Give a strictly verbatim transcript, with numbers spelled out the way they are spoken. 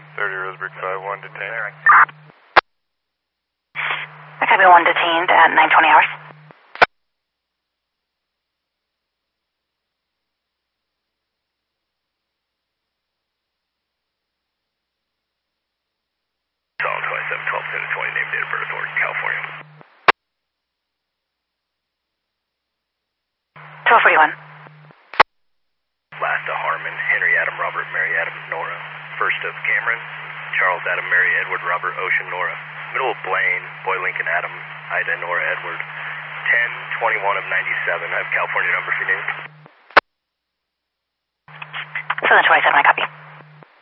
thirty Roseburg five one detained. I copy one detained at nine twenty hours. Solid twenty-seven twelve ten twenty, name, date of birth, Oregon, California. twelve forty-one. Last of Harmon, Henry Adam, Robert, Mary Adam, Nora. First of Cameron, Charles Adam, Mary Edward, Robert, Ocean, Nora. Middle of Blaine, Boy Lincoln Adam, Ida, Nora, Edward. ten twenty-one of ninety-seven. I have California number if you need. seven twenty-seven, I copy.